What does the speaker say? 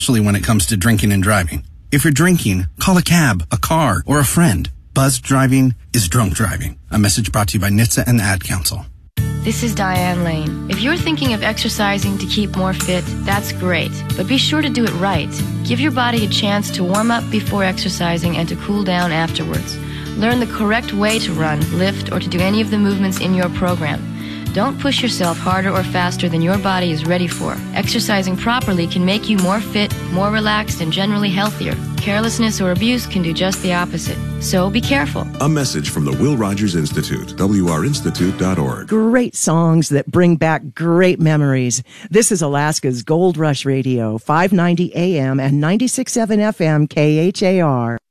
especially when it comes to drinking and driving. If you're drinking, call a cab, a car, or a friend. Buzzed driving is drunk driving. A message brought to you by NHTSA and the Ad Council. This is Diane Lane. If you're thinking of exercising to keep more fit, that's great, but be sure to do it right. Give your body a chance to warm up before exercising and to cool down afterwards. Learn the correct way to run, lift, or to do any of the movements in your program. Don't push yourself harder or faster than your body is ready for. Exercising properly can make you more fit, more relaxed, and generally healthier. Carelessness or abuse can do just the opposite. So be careful. A message from the Will Rogers Institute, wrinstitute.org. Great songs that bring back great memories. This is Alaska's Gold Rush Radio, 590 AM and 96.7 FM KHAR.